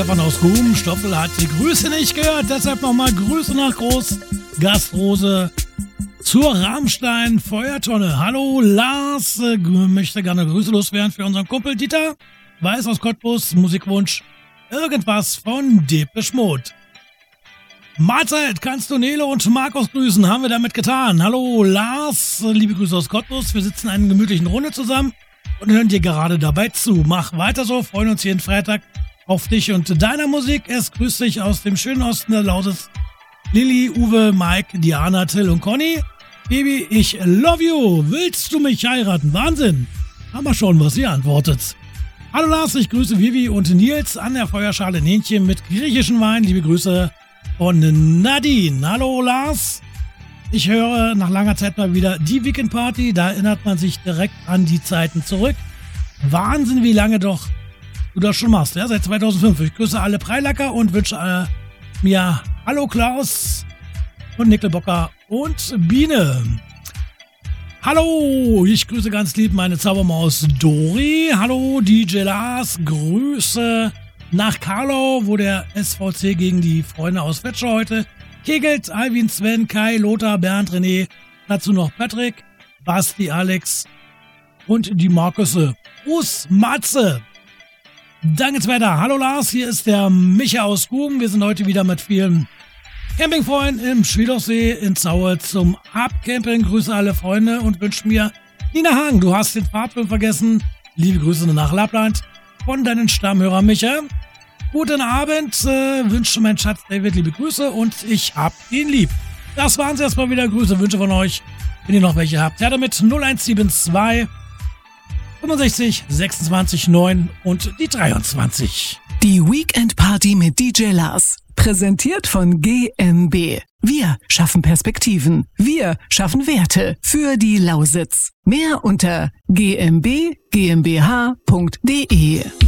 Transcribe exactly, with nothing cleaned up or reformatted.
Stefan aus Guben, Stoffel hat die Grüße nicht gehört, deshalb nochmal Grüße nach Groß, Gastrose zur Rammstein Feuertonne. Hallo Lars, äh, möchte gerne Grüße loswerden für unseren Kumpel Dieter Weiß aus Cottbus, Musikwunsch irgendwas von Depeche Mode. Mahlzeit, kannst du Nele und Markus grüßen, haben wir damit getan. Hallo Lars, liebe Grüße aus Cottbus, wir sitzen in einer gemütlichen Runde zusammen und hören dir gerade dabei zu. Mach weiter so, freuen uns jeden Freitag auf dich und deiner Musik. Es grüßt dich aus dem schönen Osten der Lausitz Lilly, Uwe, Mike, Diana, Till und Conny. Baby, ich love you. Willst du mich heiraten? Wahnsinn. Haben wir schon, was ihr antwortet. Hallo Lars, ich grüße Vivi und Nils an der Feuerschale in Hähnchen mit griechischen Wein. Liebe Grüße von Nadine. Hallo Lars. Ich höre nach langer Zeit mal wieder die Weekend Party. Da erinnert man sich direkt an die Zeiten zurück. Wahnsinn, wie lange doch du das schon machst, ja, seit zweitausendfünf. Ich grüße alle Preilacker und wünsche äh, mir Hallo Klaus und Nickelbocker und Biene. Hallo, ich grüße ganz lieb meine Zaubermaus Dori. Hallo D J Lars, Grüße nach Karlau, wo der S V C gegen die Freunde aus Wetscher heute kegelt. Alvin, Sven, Kai, Lothar, Bernd, René, dazu noch Patrick, Basti, Alex und die Markusse. Us, Matze. Dann geht's weiter. Hallo Lars, hier ist der Micha aus Guben. Wir sind heute wieder mit vielen Campingfreunden im Schwiedauchsee in Zaue zum Abcamping. Grüße alle Freunde und wünsche mir Nina Hagen. Du hast den Fahrtwind vergessen. Liebe Grüße nach Lappland von deinen Stammhörer Micha. Guten Abend, äh, wünsche mein Schatz David liebe Grüße und ich hab ihn lieb. Das waren's erstmal wieder. Grüße, Wünsche von euch, wenn ihr noch welche habt. Ja, damit null eins sieben zwei fünfundsechzig, sechsundzwanzig, neun und die dreiundzwanzig. Die Weekend Party mit D J Lars. Präsentiert von G M B. Wir schaffen Perspektiven. Wir schaffen Werte für die Lausitz. Mehr unter g m b g m b h punkt d e.